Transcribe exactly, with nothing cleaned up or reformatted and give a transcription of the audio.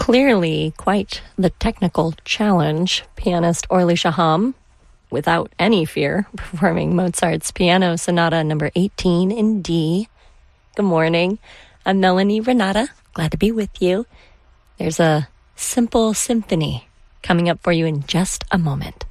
Clearly quite the technical challenge. Pianist Orly Shaham, without any fear, performing Mozart's Piano Sonata number eighteen in D. Good morning. I'm Melanie Renata. Glad to be with you. There's a simple symphony coming up for you in just a moment.